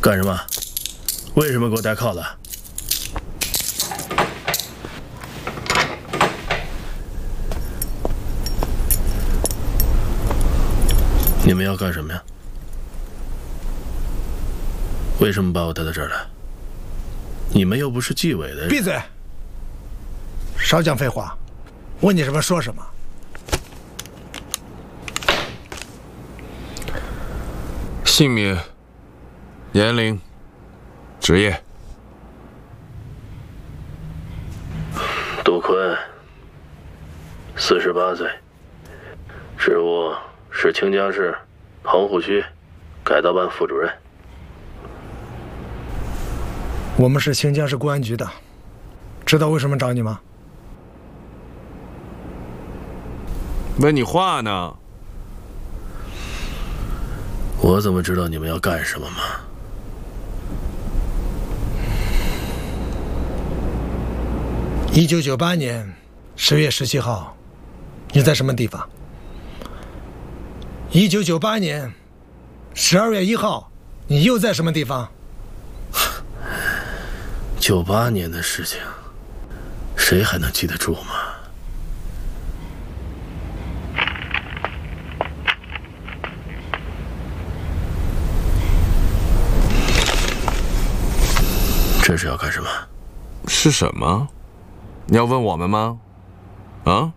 干什么？为什么给我带铐子？你们要干什么呀？为什么把我带到这儿来？你们又不是纪委的人。 闭嘴！少讲废话，问你什么说什么。 姓名、年龄、职业。 杜坤，48岁，职务是清江市棚户区改造办副主任。 我们是清江市公安局的，知道为什么找你吗？ 问你话呢。 我怎么知道你们要干什么吗 ？1998年10月17号，你在什么地方？1998年12月1号，你又在什么地方 ？98年的事情，谁还能记得住吗？这是要干什么？ 是什么？你要问我们吗？啊？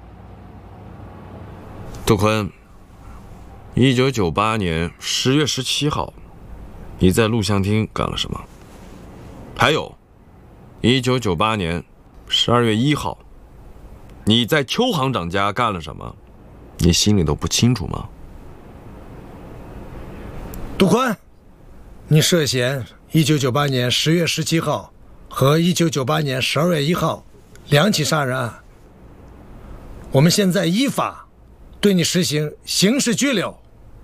杜坤，1998年10月17号，你在录像厅干了什么？还有，1998年12月1号，你在邱行长家干了什么？你心里都不清楚吗？ 杜坤，你涉嫌1998年10月17号和1998年12月1号2起杀人案。我们现在依法对你实行刑事拘留。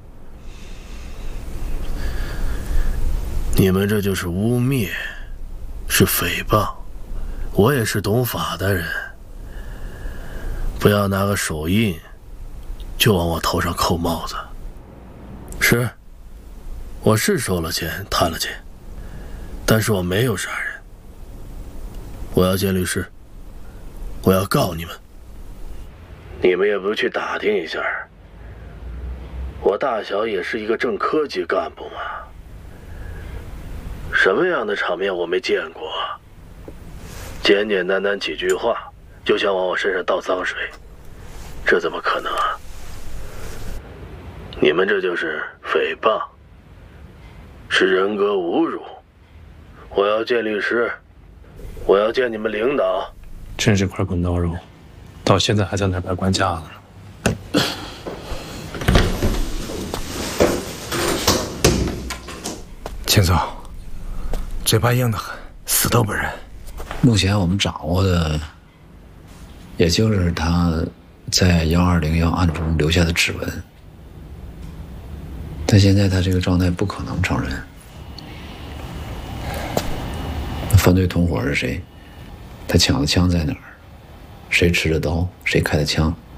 你们这就是污蔑，是诽谤。我也是懂法的人，不要拿个手印就往我头上扣帽子。是，我是收了钱，贪了钱，但是我没有杀人。我要见律师，我要告你们。你们也不去打听一下，我大小也是一个正科级干部嘛，什么样的场面我没见过？简简单单几句话就想往我身上倒脏水，这怎么可能啊？你们这就是诽谤，是人格侮辱。我要见律师，我要见你们领导。 真是块滚刀肉，到现在还在那摆官架子呢。 秦总，嘴巴硬得很，死都不认。 目前我们掌握的，也就是他在1201案中留下的指纹。但现在他这个状态不可能承认。犯罪同伙是谁？他抢的枪在哪儿？谁持的刀？谁开的枪？